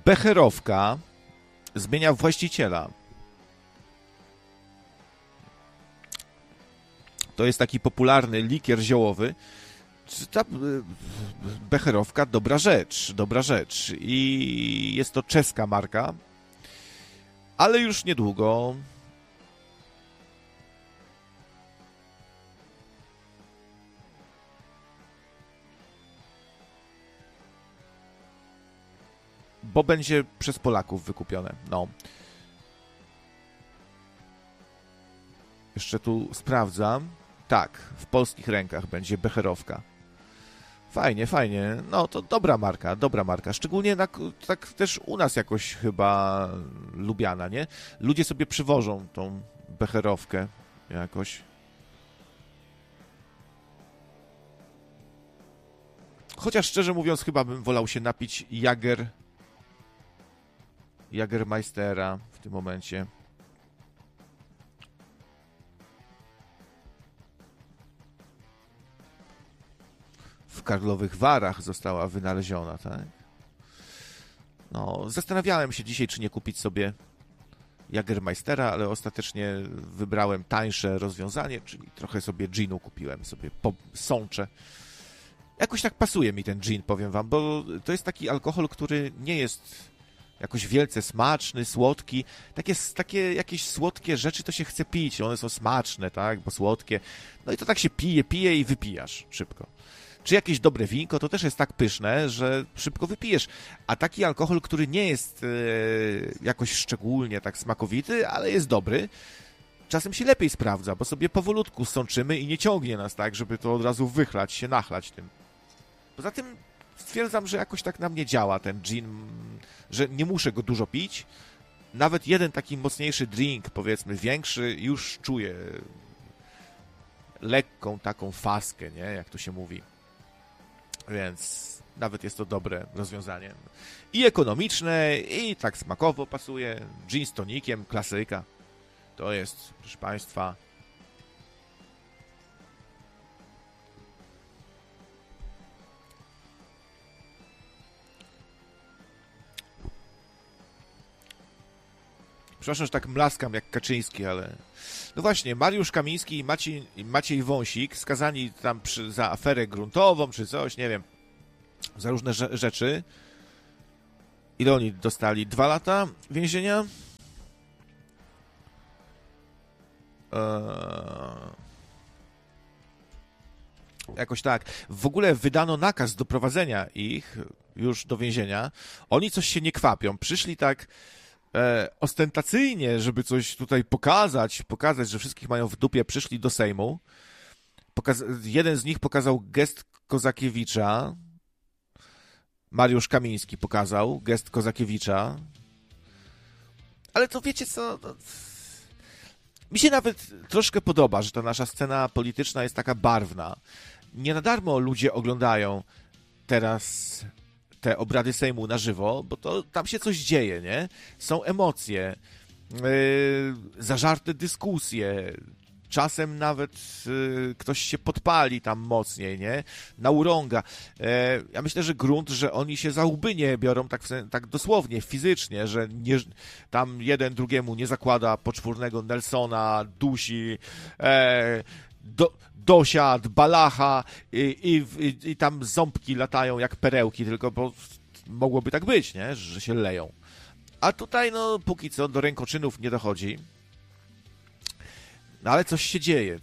Becherowka zmienia właściciela. To jest taki popularny likier ziołowy. Ta Becherowka dobra rzecz. I jest to czeska marka, ale już niedługo bo będzie przez Polaków wykupione. No. Jeszcze tu sprawdzam. Tak, w polskich rękach będzie Becherowka. Fajnie. No to dobra marka. Szczególnie tak też u nas jakoś chyba lubiana, nie? Ludzie sobie przywożą tą Becherowkę jakoś. Chociaż szczerze mówiąc chyba bym wolał się napić Jagermeistera w tym momencie. W Karlowych Warach została wynaleziona, tak? No, zastanawiałem się dzisiaj, czy nie kupić sobie Jagermeistera, ale ostatecznie wybrałem tańsze rozwiązanie, czyli trochę sobie ginu kupiłem, sobie sączę. Jakoś tak pasuje mi ten gin, powiem wam, bo to jest taki alkohol, który nie jest jakoś wielce smaczny, słodki. Takie jakieś słodkie rzeczy to się chce pić, one są smaczne, tak, bo słodkie. No i to tak się pije i wypijasz szybko. Czy jakieś dobre winko, to też jest tak pyszne, że szybko wypijesz. A taki alkohol, który nie jest jakoś szczególnie tak smakowity, ale jest dobry, czasem się lepiej sprawdza, bo sobie powolutku sączymy i nie ciągnie nas tak, żeby to od razu wychlać się, nachlać tym. Poza tym stwierdzam, że jakoś tak na mnie działa ten gin, że nie muszę go dużo pić. Nawet jeden taki mocniejszy drink, powiedzmy większy, już czuję lekką taką faskę, nie? Jak to się mówi. Więc nawet jest to dobre rozwiązanie. I ekonomiczne, i tak smakowo pasuje. Gin z tonikiem, klasyka. To jest, proszę Państwa... Przepraszam, że tak mlaskam jak Kaczyński, ale... No właśnie, Mariusz Kamiński i Maciej Wąsik skazani tam za aferę gruntową, czy coś, nie wiem, za różne rzeczy. Ile oni dostali? 2 lata więzienia? Jakoś tak. W ogóle wydano nakaz doprowadzenia ich już do więzienia. Oni coś się nie kwapią. Przyszli tak... ostentacyjnie, żeby coś tutaj pokazać, że wszystkich mają w dupie, przyszli do Sejmu. Jeden z nich pokazał gest Kozakiewicza. Mariusz Kamiński pokazał gest Kozakiewicza. Ale to wiecie co... Mi się nawet troszkę podoba, że ta nasza scena polityczna jest taka barwna. Nie na darmo ludzie oglądają teraz te obrady Sejmu na żywo, bo to tam się coś dzieje, nie? Są emocje, zażarte dyskusje, czasem nawet ktoś się podpali tam mocniej, nie? Na urąga. Ja myślę, że grunt, że oni się za łby nie biorą tak dosłownie, fizycznie, że nie, tam jeden drugiemu nie zakłada poczwórnego Nelsona, dusi, dosiad, balacha i tam ząbki latają jak perełki, tylko bo mogłoby tak być, nie? Że się leją. A tutaj, no, póki co do rękoczynów nie dochodzi. No ale coś się dzieje.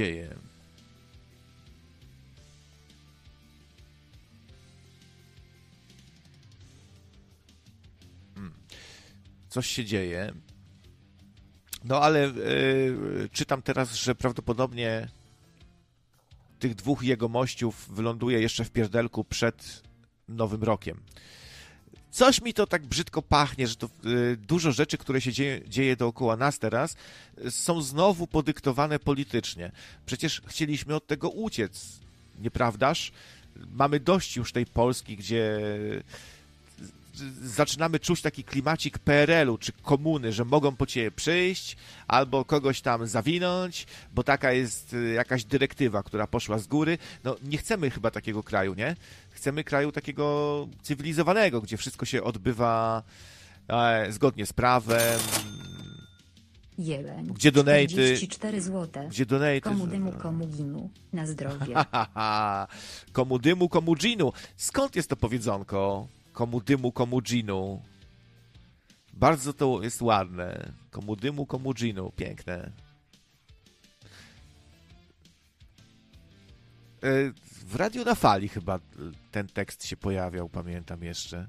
Coś się dzieje. No ale czytam teraz, że prawdopodobnie tych 2 jegomościów wyląduje jeszcze w pierdelku przed Nowym Rokiem. Coś mi to tak brzydko pachnie, że to dużo rzeczy, które się dzieje dookoła nas teraz, są znowu podyktowane politycznie. Przecież chcieliśmy od tego uciec, nieprawdaż? Mamy dość już tej Polski, gdzie zaczynamy czuć taki klimacik PRL-u czy komuny, że mogą po ciebie przyjść albo kogoś tam zawinąć, bo taka jest jakaś dyrektywa, która poszła z góry. No nie chcemy chyba takiego kraju, nie? Chcemy kraju takiego cywilizowanego, gdzie wszystko się odbywa zgodnie z prawem. Jeleń. Gdzie donaty? 44 zł. Gdzie donaty? Komu dymu, komu ginu. Na zdrowie. Komu dymu, komu ginu. Skąd jest to powiedzonko? Komu dymu, komu ginu. Bardzo to jest ładne. Komu dymu, komu ginu. Piękne. W Radiu na Fali chyba ten tekst się pojawiał, pamiętam jeszcze.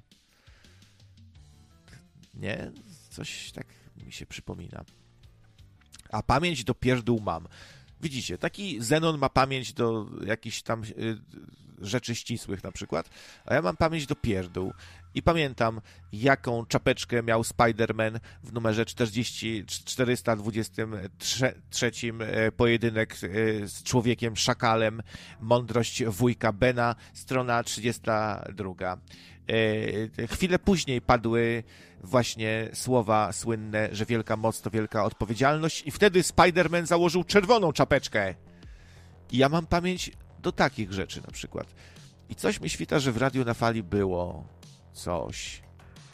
Nie? Coś tak mi się przypomina. A pamięć do pierdół mam. Widzicie, taki Zenon ma pamięć do jakichś tam rzeczy ścisłych na przykład, a ja mam pamięć do pierdół. I pamiętam, jaką czapeczkę miał Spider-Man w numerze 423 pojedynek z człowiekiem szakalem, mądrość wujka Bena, strona 32. Chwilę później padły właśnie słowa słynne, że wielka moc to wielka odpowiedzialność i wtedy Spider-Man założył czerwoną czapeczkę. I ja mam pamięć do takich rzeczy na przykład. I coś mi świta, że w Radiu na Fali było coś.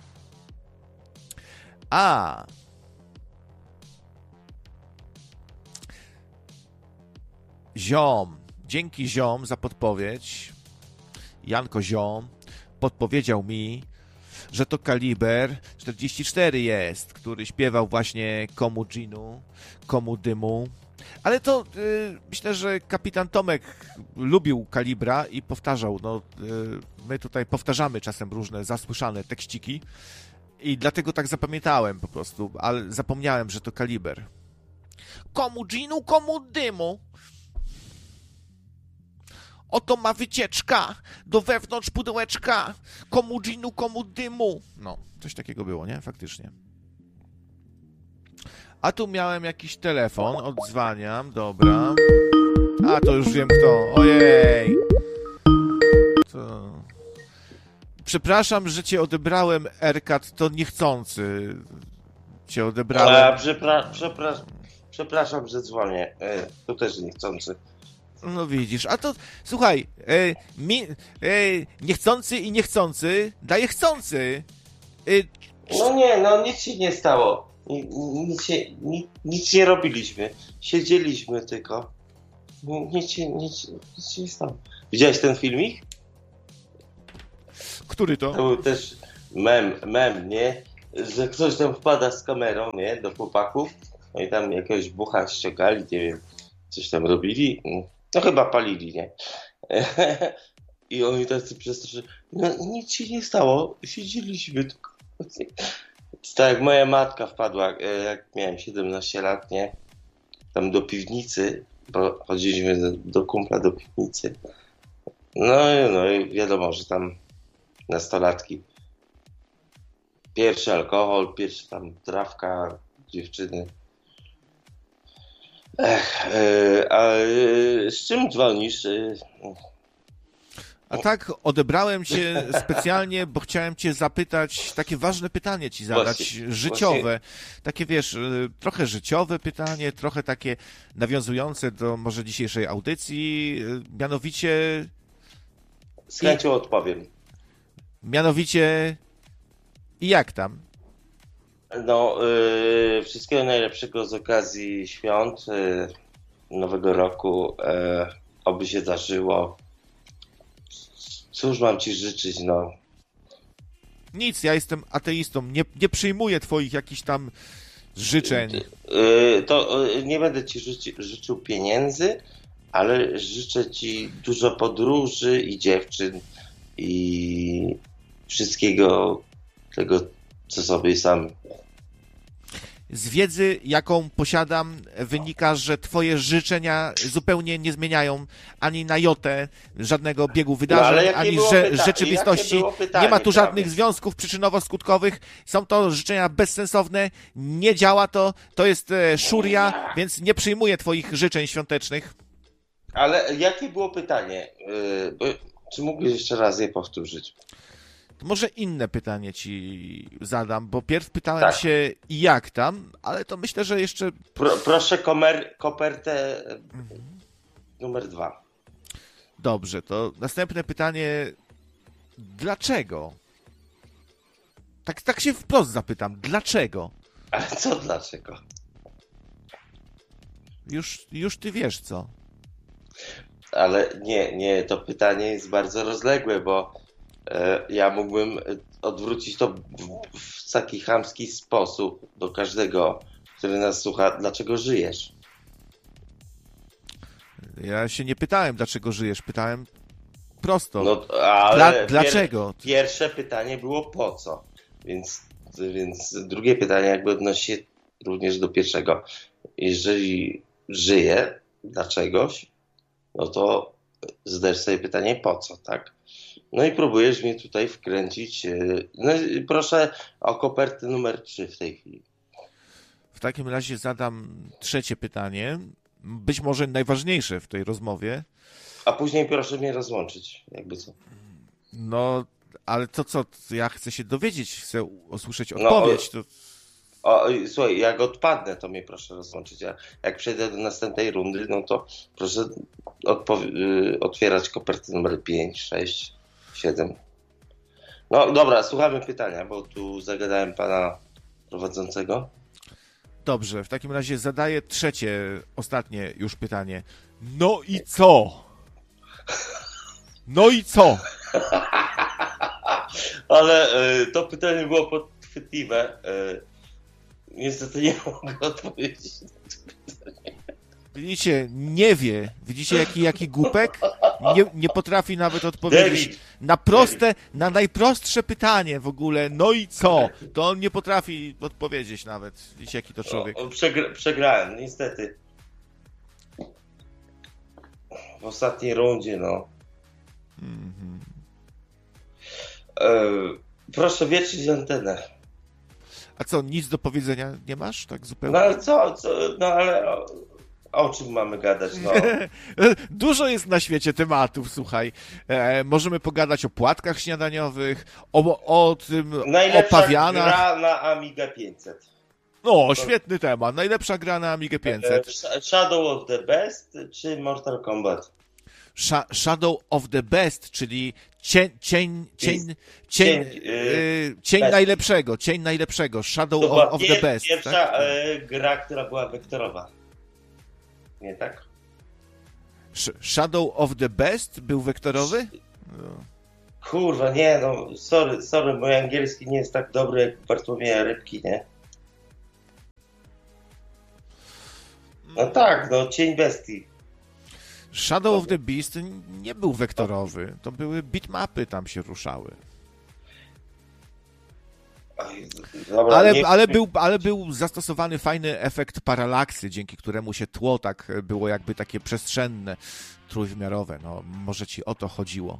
Ziom. Dzięki Ziom za podpowiedź. Janko Ziom podpowiedział mi, że to Kaliber 44 jest, który śpiewał właśnie komu ginu, komu dymu. Ale to myślę, że kapitan Tomek lubił Kalibra i powtarzał. No, my tutaj powtarzamy czasem różne zasłyszane tekściki i dlatego tak zapamiętałem po prostu, ale zapomniałem, że to Kaliber. Komu ginu, komu dymu. Oto ma wycieczka do wewnątrz pudełeczka. Komu ginu, komu dymu. No, coś takiego było, nie? Faktycznie. A tu miałem jakiś telefon, odzwaniam, dobra. A, to już wiem kto. Ojej. To... Przepraszam, że cię odebrałem, Erkat, to niechcący cię odebrałem. Przepraszam, że dzwonię. To też niechcący. No widzisz, a to, słuchaj, niechcący i niechcący daje chcący. No nie, no nic się nie stało. Nic nie robiliśmy. Siedzieliśmy tylko. Nic się nie stało. Widziałeś ten filmik? Który to? To był też mem, nie? Że ktoś tam wpada z kamerą, nie? Do chłopaków. No i tam jakiegoś bucha ściągali, nie wiem, coś tam robili. No chyba palili, nie? I oni tacy przestraszyli. No nic się nie stało. Siedzieliśmy tylko. Tak jak moja matka wpadła, jak miałem 17 lat, nie? Tam do piwnicy, bo chodziliśmy do kumpla do piwnicy. No i wiadomo, że tam nastolatki. Pierwszy alkohol, pierwsza tam trawka, dziewczyny. A z czym dzwonisz? A tak, odebrałem cię specjalnie, bo chciałem cię zapytać, takie ważne pytanie ci zadać, życiowe. Takie, wiesz, trochę życiowe pytanie, trochę takie nawiązujące do może dzisiejszej audycji, mianowicie... Z chęcią odpowiem. Mianowicie, i jak tam? No, wszystkiego najlepszego z okazji świąt, Nowego Roku, oby się darzyło. Cóż mam ci życzyć, no. Nic, ja jestem ateistą, nie przyjmuję twoich jakichś tam życzeń. To nie będę ci życzył pieniędzy, ale życzę ci dużo podróży i dziewczyn i wszystkiego tego, co sobie sam. Z wiedzy, jaką posiadam, wynika, że twoje życzenia zupełnie nie zmieniają ani na jotę żadnego biegu wydarzeń, ani rzeczywistości. Nie ma tu żadnych związków przyczynowo-skutkowych. Są to życzenia bezsensowne. Nie działa to jest szuria, więc nie przyjmuję twoich życzeń świątecznych. Ale jakie było pytanie? Czy mógłbyś jeszcze raz je powtórzyć? To może inne pytanie ci zadam, bo pierw pytałem Tak. się jak tam, ale to myślę, że jeszcze... Proszę kopertę numer 2. Dobrze, to następne pytanie. Dlaczego? Tak się wprost zapytam. Dlaczego? Ale co dlaczego? Już ty wiesz co. Ale nie, to pytanie jest bardzo rozległe, bo ja mógłbym odwrócić to w taki chamski sposób do każdego, który nas słucha. Dlaczego żyjesz? Ja się nie pytałem, dlaczego żyjesz. Pytałem prosto. No, ale Dlaczego? Pierwsze pytanie było po co? Więc drugie pytanie jakby odnosi się również do pierwszego. Jeżeli żyję dla czegoś, no to zadajesz sobie pytanie po co, tak? No i próbujesz mnie tutaj wkręcić. No i proszę o kopertę numer 3 w tej chwili. W takim razie zadam trzecie pytanie. Być może najważniejsze w tej rozmowie. A później proszę mnie rozłączyć, jakby co. No, ale to co? Ja chcę się dowiedzieć, chcę usłyszeć odpowiedź. Słuchaj, jak odpadnę, to mnie proszę rozłączyć. A jak przejdę do następnej rundy, no to proszę otwierać koperty numer 5, 6, 7. No dobra, słuchamy pytania, bo tu zagadałem pana prowadzącego. Dobrze, w takim razie zadaję trzecie, ostatnie już pytanie. No i co? No i co? Ale to pytanie było podchwytliwe. Niestety nie mogę odpowiedzieć. Widzicie, nie wie. Widzicie, jaki głupek? Nie potrafi nawet odpowiedzieć David, na proste, na najprostsze pytanie w ogóle. No i co? To on nie potrafi odpowiedzieć nawet. Widzicie, jaki to człowiek. Przegrałem, niestety. W ostatniej rundzie, no. Proszę wietrzyć antenę. A co, nic do powiedzenia nie masz? Tak No zupełnie? ale co? No ale o czym mamy gadać? No. Dużo jest na świecie tematów, słuchaj. Możemy pogadać o płatkach śniadaniowych, o tym, o Najlepsza pawianach. gra na Amiga 500. No, świetny temat. Najlepsza gra na Amigę 500. Shadow of the Best czy Mortal Kombat? Shadow of the Best, czyli cień najlepszego. Shadow To była of the Best. pierwsza Tak? gra, która była wektorowa. Nie tak? Shadow of the Best był wektorowy? Kurwa, nie, no sorry, mój angielski nie jest tak dobry jak Bartłomieja Rybki, nie? No tak, no cień bestii. Shadow of the Beast nie był wektorowy. To były bitmapy tam się ruszały. Dobra, Ale był zastosowany fajny efekt paralaksy, dzięki któremu się tło tak było jakby takie przestrzenne, trójwymiarowe. No, może ci o to chodziło.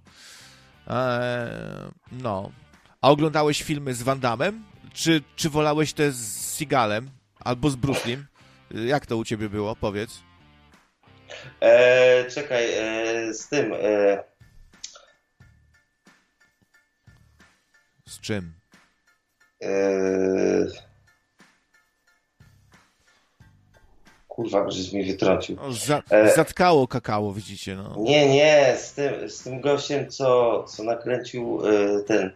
No. A oglądałeś filmy z Van Damme? Czy wolałeś te z Seagalem? Albo z Bruce Lim? Jak to u ciebie było? Powiedz. Czekaj, z tym... Z czym? Kurwa, żeś mi wytrącił. No, zatkało kakao, widzicie, no. Nie, z tym gościem, co nakręcił ten...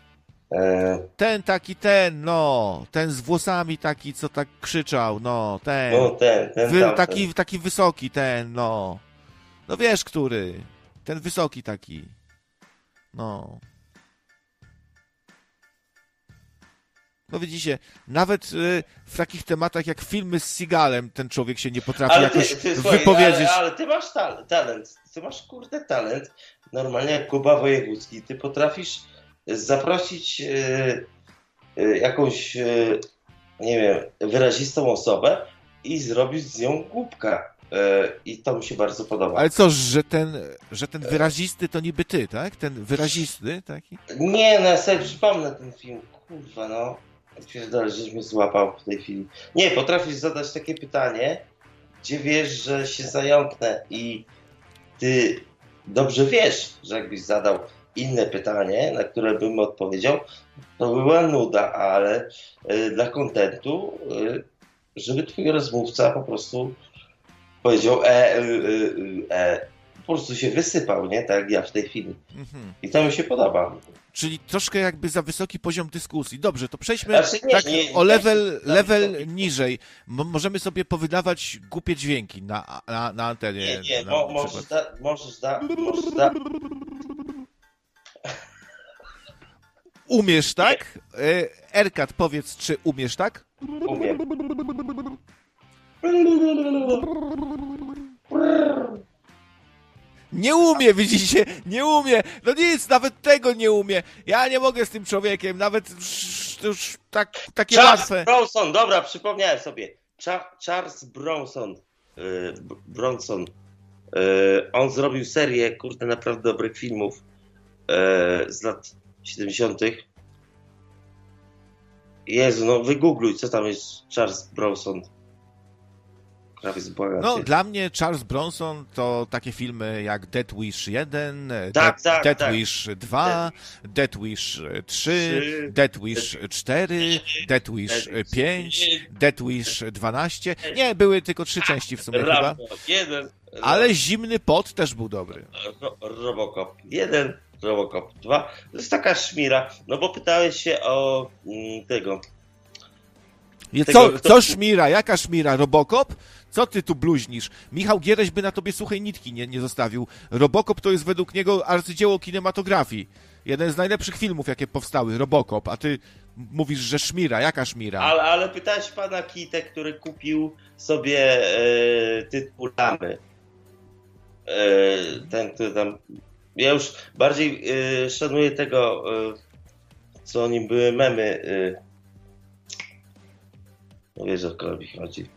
Ten z włosami taki, co tak krzyczał, no, ten. No, ten taki wysoki, no. No wiesz, który. Ten wysoki taki. No. No widzicie, nawet w takich tematach jak filmy z Seagalem ten człowiek się nie potrafi jakoś wypowiedzieć. Ale ty masz talent. Ty masz kurde talent. Normalnie jak Kuba Wojewódzki. Ty potrafisz zaprosić jakąś, nie wiem, wyrazistą osobę i zrobić z nią głupka. I to mi się bardzo podoba. Ale co, że ten wyrazisty to niby ty, tak? Ten wyrazisty taki? Nie, no ja sobie przypomnę ten film. Kurwa, no. Pierdolę, żeś mnie złapał w tej chwili. Nie, potrafisz zadać takie pytanie, gdzie wiesz, że się zająknę i ty dobrze wiesz, że jakbyś zadał inne pytanie, na które bym odpowiedział, to była nuda, ale dla kontentu, żeby twój rozmówca po prostu powiedział po prostu się wysypał, nie? Tak jak ja w tej chwili. I to mi się podoba. Czyli troszkę jakby za wysoki poziom dyskusji. Dobrze, to przejdźmy Znaczy nie, tak nie, o nie, level nie. niżej. Możemy sobie powydawać głupie dźwięki na antenie. Nie, na możesz Umiesz, tak? Erkat, powiedz, czy umiesz, tak? umiem. Nie umie, widzicie? Nie umie. No nic, nawet tego nie umie. Ja nie mogę z tym człowiekiem, nawet to już takie Charles łatwe. Bronson, dobra, przypomniałem sobie. Charles Bronson. Bronson. On zrobił serię, kurde, naprawdę dobrych filmów z lat 70. Jezu, no wygoogluj, co tam jest Charles Bronson. Krawiec, błagam No, cię. dla mnie Charles Bronson to takie filmy jak Death Wish 1, Tak, Death Wish 2, Death Wish 3, Death Wish 4, Death Wish 5, Death Wish 12. Nie, były tylko 3 części w sumie chyba. Rambo 1, Ale Zimny Pot też był dobry. Robocop 1, Robocop 2. To jest taka szmira, no bo pytałeś się o tego. Co szmira? Jaka szmira? Robocop? Co ty tu bluźnisz? Michał Giereś by na tobie suchej nitki nie zostawił. Robocop to jest według niego arcydzieło kinematografii. Jeden z najlepszych filmów, jakie powstały. Robocop. A ty mówisz, że szmira. Jaka szmira? Ale pytałeś pana Kitę, który kupił sobie tytuł Lamy. Ten, który tam... Ja już bardziej szanuję tego, co o nim były memy. No wiesz, o kogo mi chodzi.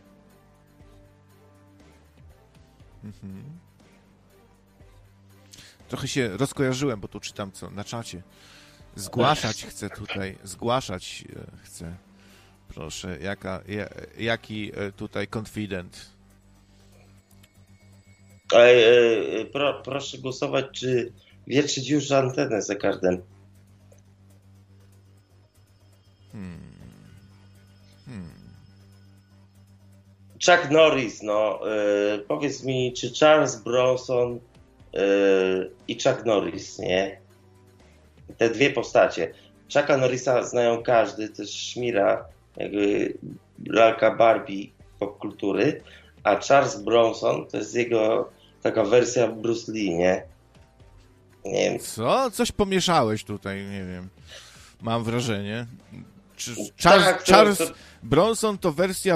Trochę się rozkojarzyłem, bo tu czytam co na czacie. Zgłaszać chcę tutaj. Zgłaszać chcę. Proszę, jaki tutaj confident. Proszę głosować, czy wietrzyć już antenę z Ekardem. Chuck Norris, no powiedz mi, czy Charles Bronson i Chuck Norris, nie? Te dwie postacie. Chucka Norrisa znają każdy, to jest szmira, jakby lalka Barbie popkultury, a Charles Bronson to jest jego taka wersja Bruce Lee, nie? Nie wiem. Co? Coś pomieszałeś tutaj, nie wiem. Mam wrażenie. Charles Bronson to wersja